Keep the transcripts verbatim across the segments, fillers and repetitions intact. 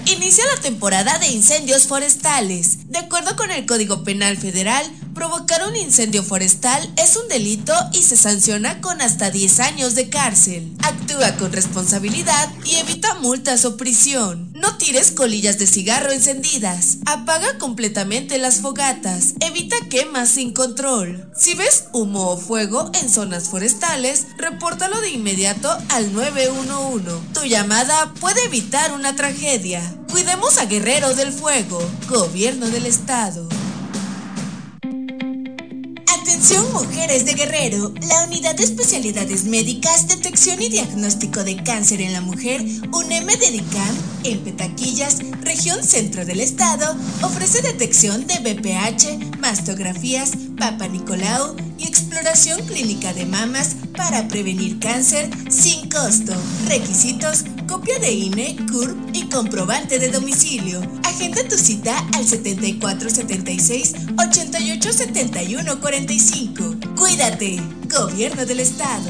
Inicia la temporada de incendios forestales. De acuerdo con el Código Penal Federal, provocar un incendio forestal es un delito y se sanciona con hasta diez años de cárcel. Actúa con responsabilidad y evita multas o prisión. No tires colillas de cigarro encendidas. Apaga completamente las fogatas. Evita quemas sin control. Si ves humo o fuego en zonas forestales, repórtalo de inmediato al nueve uno uno. Tu llamada puede evitar una tragedia. Cuidemos a Guerrero del Fuego. Gobierno del Estado. Atención mujeres de Guerrero, la Unidad de Especialidades Médicas, Detección y Diagnóstico de Cáncer en la Mujer, UNEM Dedicam, en Petaquillas, región centro del estado, ofrece detección de B P H, mastografías, Papa Nicolau y exploración clínica de mamas para prevenir cáncer sin costo. Requisitos: copia de I N E, C U R P y comprobante de domicilio. Agenda tu cita al setenta y cuatro setenta y seis, ochenta y ocho setenta y uno cuarenta y cinco. Cuídate, Gobierno del Estado.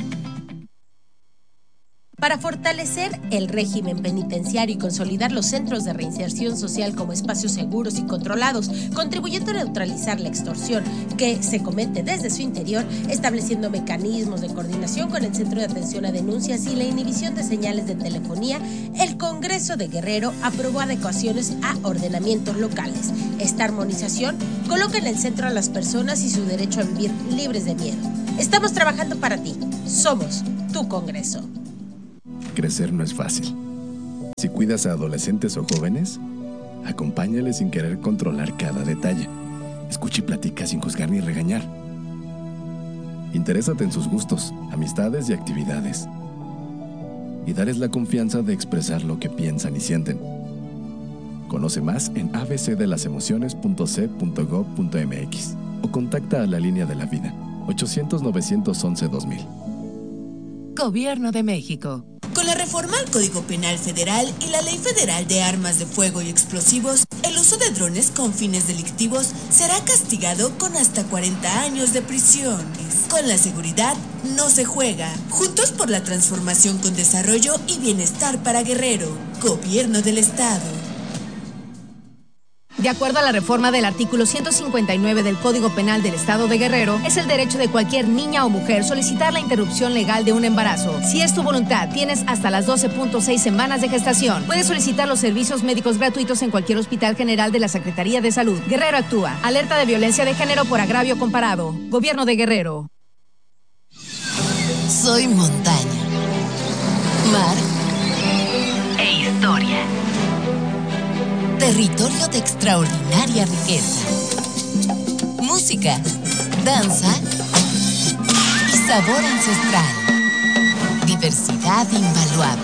Para fortalecer el régimen penitenciario y consolidar los centros de reinserción social como espacios seguros y controlados, contribuyendo a neutralizar la extorsión que se comete desde su interior, estableciendo mecanismos de coordinación con el Centro de Atención a Denuncias y la inhibición de señales de telefonía, el Congreso de Guerrero aprobó adecuaciones a ordenamientos locales. Esta armonización coloca en el centro a las personas y su derecho a vivir libres de miedo. Estamos trabajando para ti. Somos tu Congreso. Crecer no es fácil. Si cuidas a adolescentes o jóvenes, acompáñales sin querer controlar cada detalle. Escucha y platica sin juzgar ni regañar. Interésate en sus gustos, amistades y actividades. Y dales la confianza de expresar lo que piensan y sienten. Conoce más en a b c de las emociones punto c punto gob punto m x o contacta a la Línea de la Vida ochocientos, novecientos once, dos mil. Gobierno de México. Con la reforma al Código Penal Federal y la Ley Federal de Armas de Fuego y Explosivos, el uso de drones con fines delictivos será castigado con hasta cuarenta años de prisión. Con la seguridad no se juega. Juntos por la transformación con desarrollo y bienestar para Guerrero. Gobierno del Estado. De acuerdo a la reforma del artículo ciento cincuenta y nueve del Código Penal del Estado de Guerrero, es el derecho de cualquier niña o mujer solicitar la interrupción legal de un embarazo. Si es tu voluntad, tienes hasta las doce punto seis semanas de gestación. Puedes solicitar los servicios médicos gratuitos en cualquier hospital general de la Secretaría de Salud. Guerrero actúa. Alerta de violencia de género por agravio comparado. Gobierno de Guerrero. Soy montaña, mar e historia. Territorio de extraordinaria riqueza. Música, danza y sabor ancestral. Diversidad invaluable.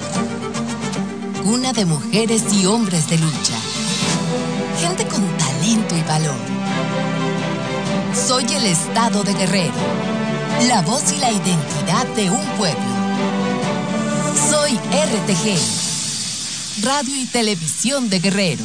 Cuna de mujeres y hombres de lucha. Gente con talento y valor. Soy el Estado de Guerrero. La voz y la identidad de un pueblo. Soy R T G. Radio y Televisión de Guerrero.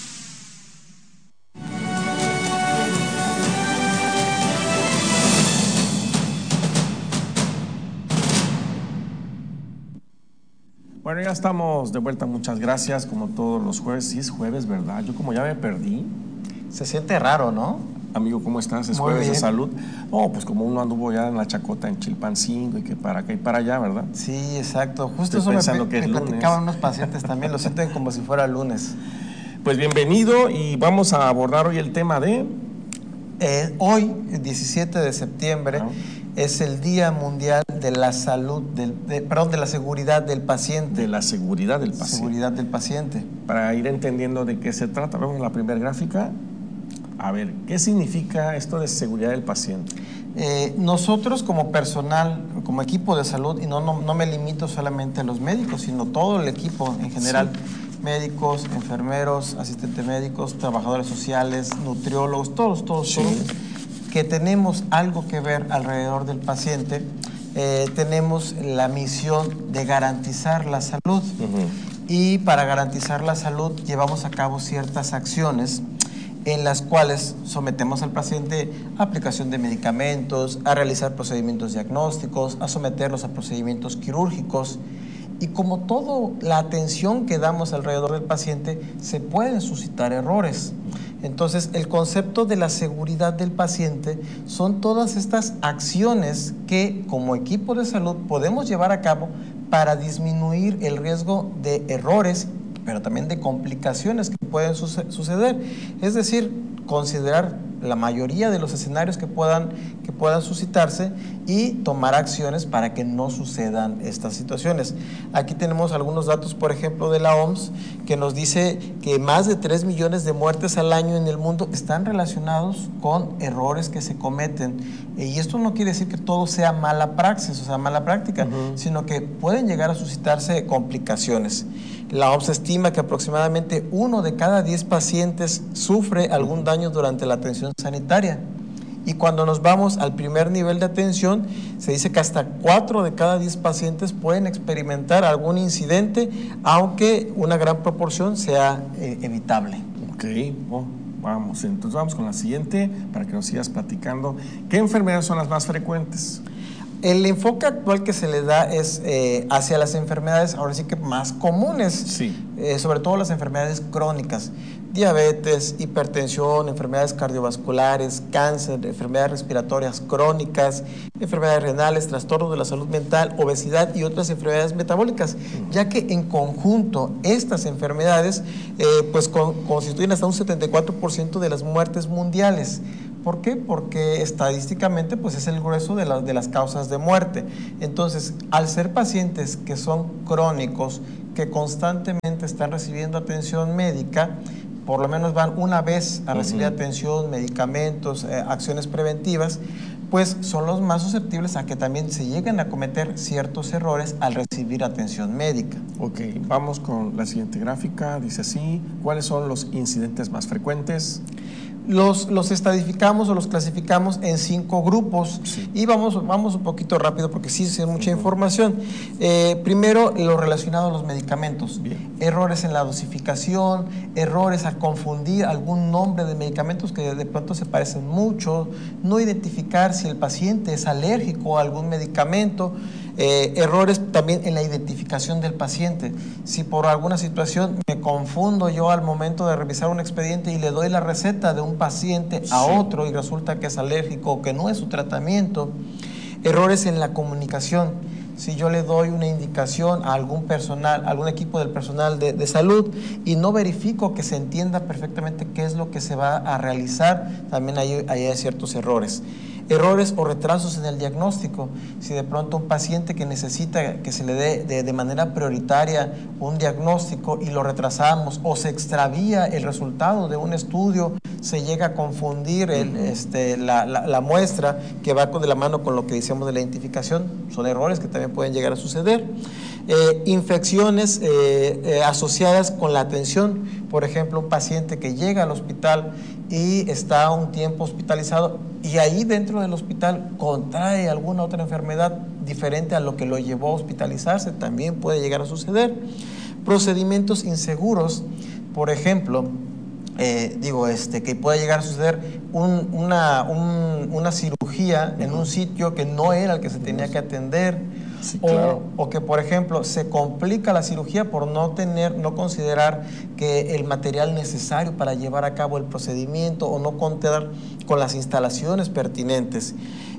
Bueno, ya estamos de vuelta, muchas gracias, como todos los jueves. Sí es jueves, ¿verdad? Yo como ya me perdí. Se siente raro, ¿no? Amigo, ¿cómo estás? Es Muy jueves bien. de salud. Oh, pues como uno anduvo ya en la chacota en Chilpancingo y que para acá y para allá, ¿verdad? Sí, exacto. Justo Estoy eso pensando me, que es me lunes. platicaban unos pacientes también, lo sienten como si fuera lunes. Pues bienvenido y vamos a abordar hoy el tema de... Eh, hoy, el diecisiete de septiembre, Ah. es el Día Mundial de la Salud, del, de, perdón, de la Seguridad del Paciente. de la seguridad del paciente. Seguridad del paciente. Para ir entendiendo de qué se trata, vemos la primera gráfica. A ver, ¿qué significa esto de seguridad del paciente? Eh, nosotros como personal, como equipo de salud, y no, no, no me limito solamente a los médicos, sino todo el equipo en general, sí. Médicos, enfermeros, asistentes médicos, trabajadores sociales, nutriólogos, todos, todos, Sí. todos, que tenemos algo que ver alrededor del paciente, eh, tenemos la misión de garantizar la salud. Uh-huh. Y para garantizar la salud llevamos a cabo ciertas acciones en las cuales sometemos al paciente a aplicación de medicamentos, a realizar procedimientos diagnósticos, a someterlos a procedimientos quirúrgicos Y como toda la atención que damos alrededor del paciente, se pueden suscitar errores. Entonces, el concepto de la seguridad del paciente son todas estas acciones que como equipo de salud podemos llevar a cabo para disminuir el riesgo de errores, pero también de complicaciones que pueden suceder. Es decir, considerar la mayoría de los escenarios que puedan, que puedan suscitarse y tomar acciones para que no sucedan estas situaciones. Aquí tenemos algunos datos, por ejemplo, de la O M S, que nos dice que más de tres millones de muertes al año en el mundo están relacionados con errores que se cometen. Y esto no quiere decir que todo sea mala praxis, o sea, mala práctica, uh-huh. sino que pueden llegar a suscitarse complicaciones. La O M S estima que aproximadamente uno de cada diez pacientes sufre algún daño durante la atención sanitaria. Y cuando nos vamos al primer nivel de atención, se dice que hasta cuatro de cada diez pacientes pueden experimentar algún incidente, aunque una gran proporción sea eh, evitable. Ok, oh, vamos, entonces vamos con la siguiente para que nos sigas platicando. ¿Qué enfermedades son las más frecuentes? El enfoque actual que se le da es eh, hacia las enfermedades, ahora sí que más comunes, sí. eh, sobre todo las enfermedades crónicas, diabetes, hipertensión, enfermedades cardiovasculares, cáncer, enfermedades respiratorias crónicas, enfermedades renales, trastornos de la salud mental, obesidad y otras enfermedades metabólicas, uh-huh. ya que en conjunto estas enfermedades eh, pues con, constituyen hasta un setenta y cuatro por ciento de las muertes mundiales. ¿Por qué? Porque estadísticamente pues es el grueso de, la, de las causas de muerte. Entonces, al ser pacientes que son crónicos, que constantemente están recibiendo atención médica, por lo menos van una vez a recibir uh-huh. atención, medicamentos, eh, acciones preventivas, pues son los más susceptibles a que también se lleguen a cometer ciertos errores al recibir atención médica. Ok, vamos con la siguiente gráfica. Dice así, ¿cuáles son los incidentes más frecuentes? Los, los estadificamos o los clasificamos en cinco grupos sí. y vamos, vamos un poquito rápido porque sí es mucha uh-huh. información. Eh, primero, lo relacionado a los medicamentos. Bien. Errores en la dosificación, errores al confundir algún nombre de medicamentos que de pronto se parecen mucho, no identificar si el paciente es alérgico a algún medicamento. Eh, errores también en la identificación del paciente. Si por alguna situación me confundo yo al momento de revisar un expediente y le doy la receta de un paciente a sí. otro y resulta que es alérgico o que no es su tratamiento. Errores en la comunicación. Si yo le doy una indicación a algún personal, a algún equipo del personal de, de salud y no verifico que se entienda perfectamente qué es lo que se va a realizar, también hay, hay ciertos errores. Errores o retrasos en el diagnóstico. Si de pronto un paciente que necesita que se le dé de, de manera prioritaria un diagnóstico y lo retrasamos o se extravía el resultado de un estudio, se llega a confundir el, este, la, la, la muestra que va de la mano con lo que decíamos de la identificación, son errores que también pueden llegar a suceder. Eh, infecciones eh, eh, asociadas con la atención, por ejemplo, un paciente que llega al hospital y está un tiempo hospitalizado y ahí dentro del hospital contrae alguna otra enfermedad diferente a lo que lo llevó a hospitalizarse, también puede llegar a suceder. Procedimientos inseguros, por ejemplo, eh, digo, este, que puede llegar a suceder un, una, un, una cirugía en un sitio que no era el que se tenía que atender. Sí, claro. o, o que, por ejemplo, se complica la cirugía por no tener, no considerar que el material necesario para llevar a cabo el procedimiento o no contar con las instalaciones pertinentes.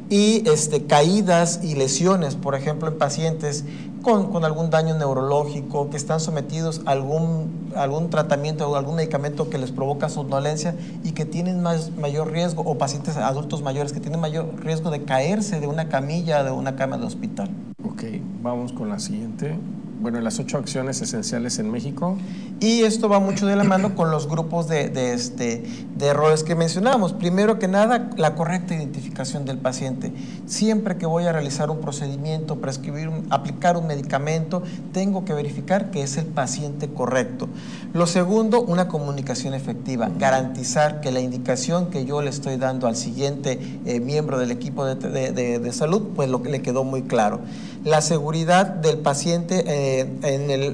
Y este, caídas y lesiones, por ejemplo, en pacientes con, con algún daño neurológico, que están sometidos a algún, algún tratamiento o algún medicamento que les provoca somnolencia y que tienen más, mayor riesgo, o pacientes adultos mayores que tienen mayor riesgo de caerse de una camilla, de una cama de hospital. Ok, vamos con la siguiente. Bueno, las ocho acciones esenciales en México. Y esto va mucho de la mano con los grupos de, de, este, de errores que mencionamos. Primero que nada, la correcta identificación del paciente. Siempre que voy a realizar un procedimiento, prescribir, un, aplicar un medicamento, tengo que verificar que es el paciente correcto. Lo segundo, una comunicación efectiva. Garantizar que la indicación que yo le estoy dando al siguiente eh, miembro del equipo de, de, de, de salud, pues lo que le quedó muy claro. La seguridad del paciente eh, en el, los medicamentos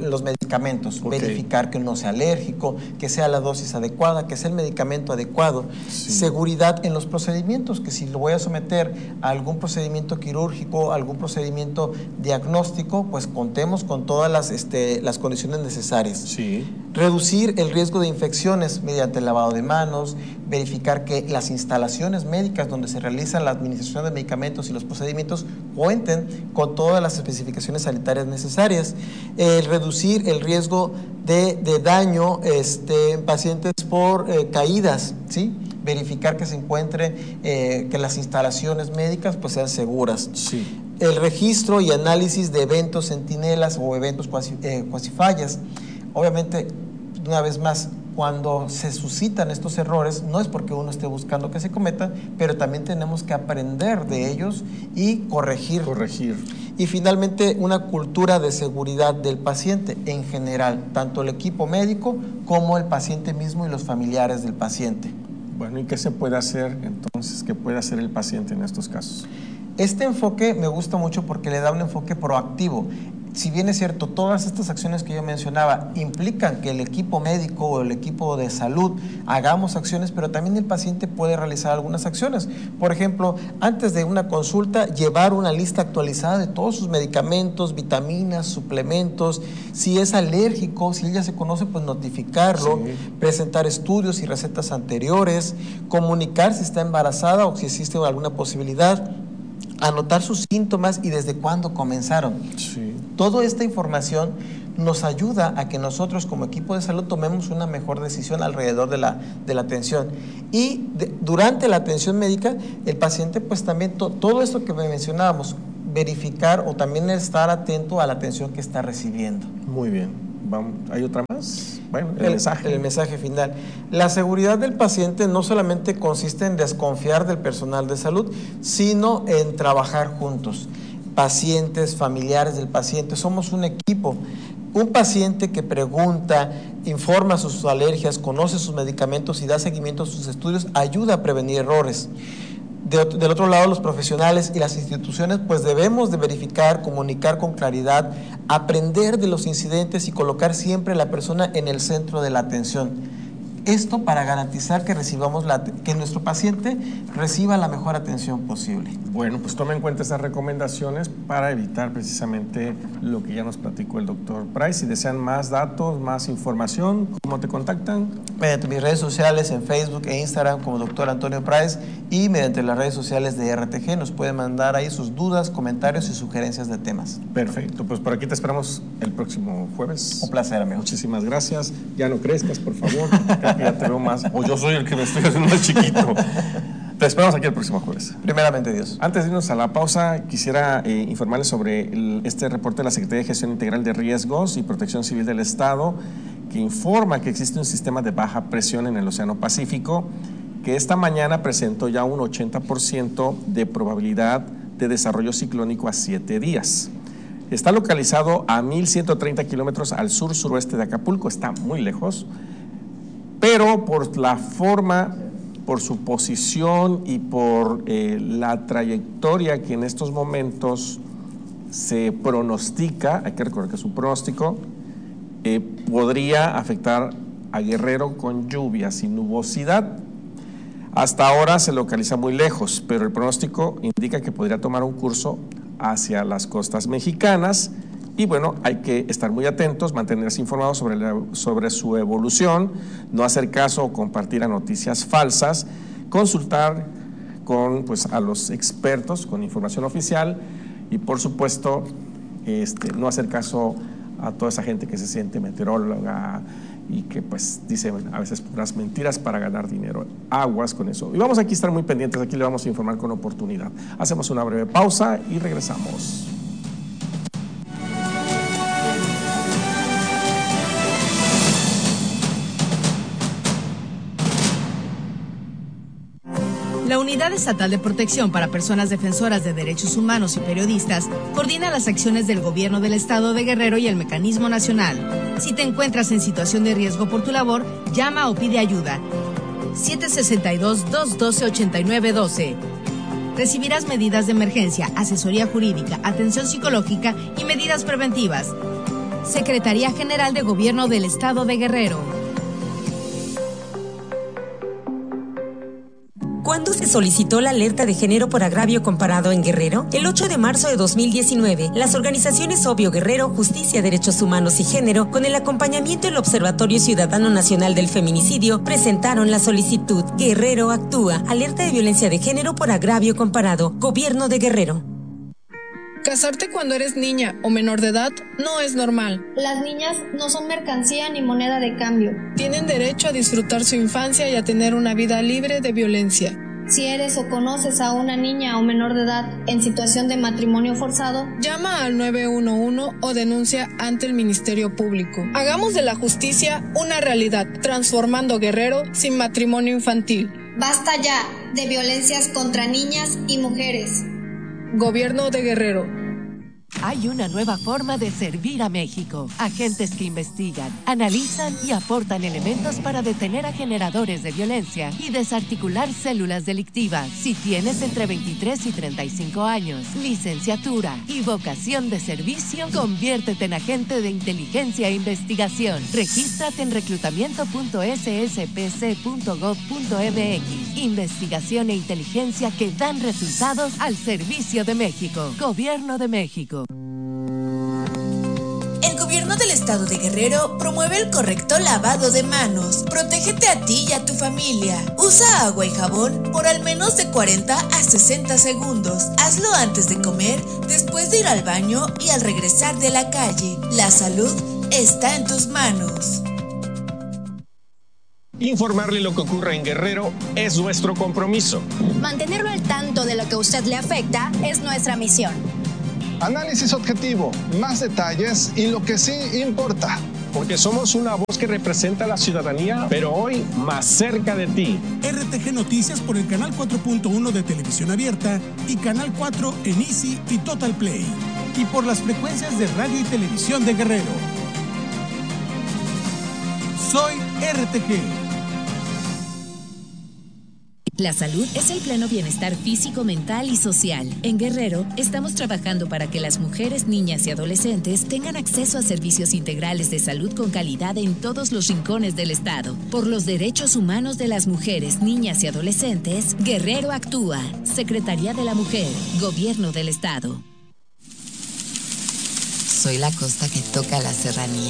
medicamentos, Okay. verificar que no sea alérgico, que sea la dosis adecuada, que sea el medicamento adecuado, Sí. seguridad en los procedimientos, que si lo voy a someter a algún procedimiento quirúrgico, algún procedimiento diagnóstico, pues contemos con todas las, este, las condiciones necesarias. Sí. Reducir el riesgo de infecciones mediante el lavado de manos, verificar que las instalaciones médicas donde se realiza la administración de medicamentos y los procedimientos cuenten con todas las especificaciones sanitarias necesarias, el reducir el riesgo de, de daño este, en pacientes por eh, caídas, ¿sí? Verificar que se encuentre, eh, que las instalaciones médicas pues sean seguras. Sí. El registro y análisis de eventos centinelas o eventos cuasi, eh, cuasifallas. Obviamente, una vez más, cuando se suscitan estos errores, no es porque uno esté buscando que se cometan, pero también tenemos que aprender de ellos y corregir. Corregir. Y finalmente, una cultura de seguridad del paciente en general, tanto el equipo médico como el paciente mismo y los familiares del paciente. Bueno, ¿y qué se puede hacer entonces? ¿Qué puede hacer el paciente en estos casos? Este enfoque me gusta mucho porque le da un enfoque proactivo. Si bien es cierto, todas estas acciones que yo mencionaba implican que el equipo médico o el equipo de salud hagamos acciones, pero también el paciente puede realizar algunas acciones. Por ejemplo, antes de una consulta, llevar una lista actualizada de todos sus medicamentos, vitaminas, suplementos. Si es alérgico, si él ya se conoce, pues notificarlo, Sí. presentar estudios y recetas anteriores, comunicar si está embarazada o si existe alguna posibilidad, anotar sus síntomas y desde cuándo comenzaron. Sí. Toda esta información nos ayuda a que nosotros como equipo de salud tomemos una mejor decisión alrededor de la, de la atención. Y de, durante la atención médica, el paciente pues también, to, todo esto que mencionábamos, verificar o también estar atento a la atención que está recibiendo. Muy bien. Vamos. ¿Hay otra más? Bueno, el, el mensaje. El mensaje final. La seguridad del paciente no solamente consiste en desconfiar del personal de salud, sino en trabajar juntos. Pacientes, familiares del paciente, somos un equipo. Un paciente que pregunta, informa sus alergias, conoce sus medicamentos y da seguimiento a sus estudios, ayuda a prevenir errores. De, del otro lado, los profesionales y las instituciones, pues debemos de verificar, comunicar con claridad, aprender de los incidentes y colocar siempre a la persona en el centro de la atención. Esto para garantizar que recibamos la, que nuestro paciente reciba la mejor atención posible. Bueno, pues tome en cuenta estas recomendaciones para evitar precisamente lo que ya nos platicó el doctor Price. Si desean más datos, más información, ¿cómo te contactan? Mediante mis redes sociales en Facebook e Instagram como doctor Antonio Price y mediante las redes sociales de R T G nos pueden mandar ahí sus dudas, comentarios y sugerencias de temas. Perfecto, pues por aquí te esperamos el próximo jueves. Un placer, amigo. Muchísimas gracias. Ya no crezcas, por favor. Ya te veo más. O yo soy el que me estoy haciendo más chiquito. Te esperamos aquí el próximo jueves. Primeramente, Dios. Antes de irnos a la pausa, quisiera eh, informarles sobre el, este reporte de la Secretaría de Gestión Integral de Riesgos y Protección Civil del Estado, que informa que existe un sistema de baja presión en el Océano Pacífico, que esta mañana presentó ya un ochenta por ciento de probabilidad de desarrollo ciclónico a siete días. Está localizado a mil ciento treinta kilómetros al sur-suroeste de Acapulco, está muy lejos, pero por la forma, por su posición y por eh, la trayectoria que en estos momentos se pronostica, hay que recordar que es un pronóstico, eh, podría afectar a Guerrero con lluvias y nubosidad. Hasta ahora se localiza muy lejos, pero el pronóstico indica que podría tomar un curso hacia las costas mexicanas. Y bueno, hay que estar muy atentos, mantenerse informados sobre, la, sobre su evolución, no hacer caso o compartir a noticias falsas, consultar con, pues, a los expertos con información oficial y por supuesto este, no hacer caso a toda esa gente que se siente meteoróloga y que pues dice a veces puras mentiras para ganar dinero. Aguas con eso. Y vamos aquí a estar muy pendientes, aquí le vamos a informar con oportunidad. Hacemos una breve pausa y regresamos. La Unidad Estatal de Protección para Personas Defensoras de Derechos Humanos y Periodistas coordina las acciones del Gobierno del Estado de Guerrero y el Mecanismo Nacional. Si te encuentras en situación de riesgo por tu labor, llama o pide ayuda. siete seis dos, dos uno dos, ocho nueve uno dos. Recibirás medidas de emergencia, asesoría jurídica, atención psicológica y medidas preventivas. Secretaría General de Gobierno del Estado de Guerrero. ¿Cuándo se solicitó la alerta de género por agravio comparado en Guerrero? El ocho de marzo de dos mil diecinueve, las organizaciones Obvio Guerrero, Justicia, Derechos Humanos y Género, con el acompañamiento del Observatorio Ciudadano Nacional del Feminicidio, presentaron la solicitud Guerrero Actúa, alerta de violencia de género por agravio comparado, Gobierno de Guerrero. Casarte cuando eres niña o menor de edad no es normal. Las niñas no son mercancía ni moneda de cambio. Tienen derecho a disfrutar su infancia y a tener una vida libre de violencia. Si eres o conoces a una niña o menor de edad en situación de matrimonio forzado, llama al nueve uno uno o denuncia ante el Ministerio Público. Hagamos de la justicia una realidad, transformando Guerrero sin matrimonio infantil. Basta ya de violencias contra niñas y mujeres. Gobierno de Guerrero. Hay una nueva forma de servir a México. Agentes que investigan, analizan y aportan elementos para detener a generadores de violencia y desarticular células delictivas. Si tienes entre veintitrés y treinta y cinco años, licenciatura y vocación de servicio, conviértete en agente de inteligencia e investigación. Regístrate en reclutamiento punto s s p c punto gov punto m x. Investigación e inteligencia que dan resultados al servicio de México. Gobierno de México. El Gobierno del Estado de Guerrero promueve el correcto lavado de manos. Protégete a ti y a tu familia. Usa agua y jabón por al menos de cuarenta a sesenta segundos. Hazlo antes de comer, después de ir al baño y al regresar de la calle. La salud está en tus manos. Informarle lo que ocurre en Guerrero es nuestro compromiso. Mantenerlo al tanto de lo que a usted le afecta es nuestra misión. Análisis objetivo, más detalles y lo que sí importa. Porque somos una voz que representa a la ciudadanía, pero hoy más cerca de ti. R T G Noticias por el canal cuatro punto uno de Televisión Abierta y canal cuatro en Easy y Total Play. Y por las frecuencias de radio y televisión de Guerrero. Soy R T G. La salud es el pleno bienestar físico, mental y social. En Guerrero, estamos trabajando para que las mujeres, niñas y adolescentes tengan acceso a servicios integrales de salud con calidad en todos los rincones del estado. Por los derechos humanos de las mujeres, niñas y adolescentes, Guerrero Actúa. Secretaría de la Mujer, Gobierno del Estado. Soy la costa que toca la serranía.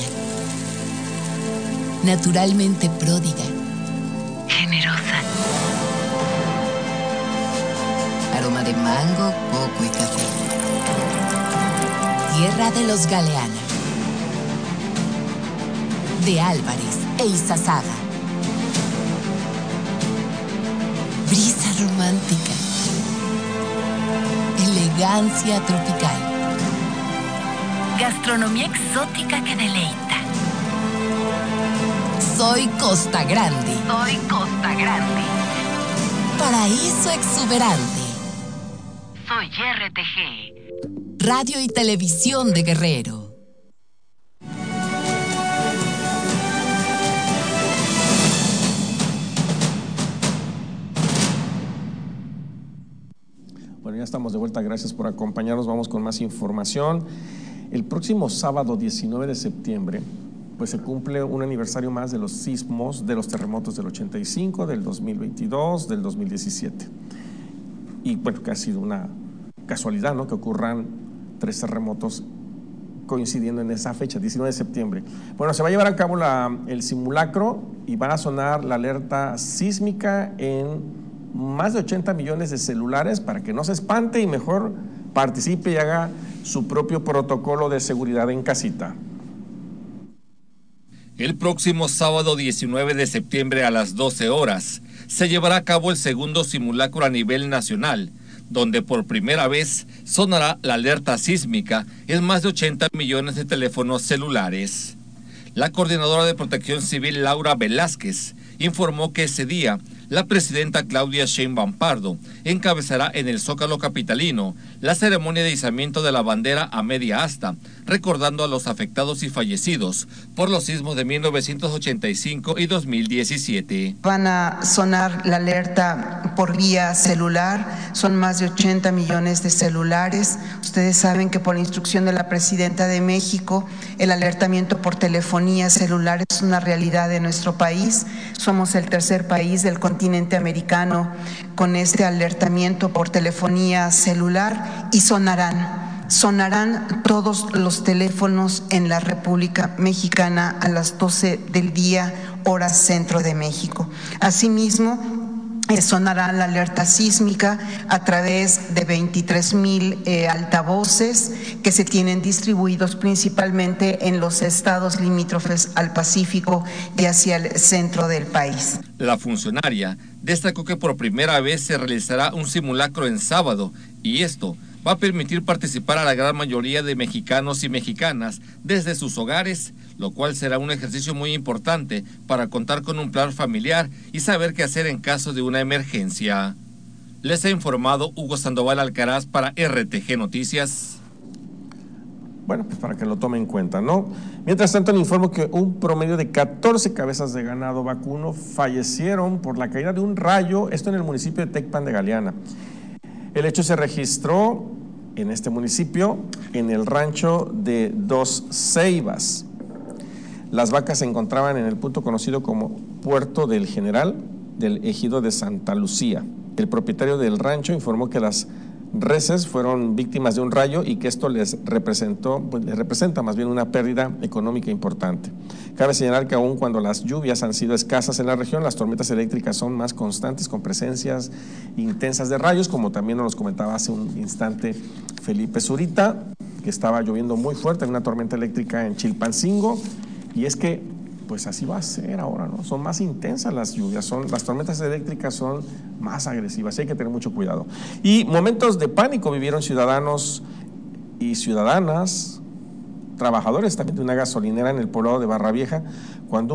Naturalmente pródiga. Generosa. Aroma de mango, coco y café. Tierra de los Galeana. De Álvarez e Izazaga. Brisa romántica. Elegancia tropical. Gastronomía exótica que deleita. Soy Costa Grande. Soy Costa Grande. Paraíso exuberante. Soy R T G. Radio y Televisión de Guerrero. Bueno, ya estamos de vuelta. Gracias por acompañarnos. Vamos con más información. El próximo sábado diecinueve de septiembre, pues se cumple un aniversario más de los sismos, de los terremotos del ochenta y cinco, del dos mil veintidós, del dos mil diecisiete. Y bueno, que ha sido una casualidad, ¿no?, que ocurran tres terremotos coincidiendo en esa fecha, diecinueve de septiembre. Bueno, se va a llevar a cabo la, el simulacro y van a sonar la alerta sísmica en más de ochenta millones de celulares para que no se espante y mejor participe y haga su propio protocolo de seguridad en casita. El próximo sábado diecinueve de septiembre a las doce horas se llevará a cabo el segundo simulacro a nivel nacional, donde por primera vez sonará la alerta sísmica en más de ochenta millones de teléfonos celulares. La coordinadora de Protección Civil, Laura Velázquez, informó que ese día la presidenta Claudia Sheinbaum Pardo encabezará en el Zócalo capitalino la ceremonia de izamiento de la bandera a media asta, recordando a los afectados y fallecidos por los sismos de mil novecientos ochenta y cinco y dos mil diecisiete. Van a sonar la alerta por vía celular, son más de ochenta millones de celulares. Ustedes saben que por instrucción de la presidenta de México, el alertamiento por telefonía celular es una realidad de nuestro país. Somos el tercer país del continente americano con este alertamiento por telefonía celular y sonarán. Sonarán todos los teléfonos en la República Mexicana a las doce del día, hora centro de México. Asimismo, Eh, sonará la alerta sísmica a través de veintitrés mil eh, altavoces que se tienen distribuidos principalmente en los estados limítrofes al Pacífico y hacia el centro del país. La funcionaria destacó que por primera vez se realizará un simulacro en sábado y esto va a permitir participar a la gran mayoría de mexicanos y mexicanas desde sus hogares, lo cual será un ejercicio muy importante para contar con un plan familiar y saber qué hacer en caso de una emergencia. Les ha informado Hugo Sandoval Alcaraz para R T G Noticias. Bueno, pues para que lo tome en cuenta, ¿no? Mientras tanto, le informo que un promedio de catorce cabezas de ganado vacuno fallecieron por la caída de un rayo, esto en el municipio de Tecpan de Galeana. El hecho se registró en este municipio, en el rancho de Dos Ceibas. Las vacas se encontraban en el punto conocido como Puerto del General del ejido de Santa Lucía. El propietario del rancho informó que las reses fueron víctimas de un rayo y que esto les representó, pues les representa más bien una pérdida económica importante. Cabe señalar que aun cuando las lluvias han sido escasas en la región, las tormentas eléctricas son más constantes con presencias intensas de rayos, como también nos comentaba hace un instante Felipe Zurita, que estaba lloviendo muy fuerte en una tormenta eléctrica en Chilpancingo, y es que pues así va a ser ahora, ¿no? Son más intensas las lluvias, son, las tormentas eléctricas son más agresivas, hay que tener mucho cuidado. Y momentos de pánico vivieron ciudadanos y ciudadanas, trabajadores también de una gasolinera en el poblado de Barra Vieja, cuando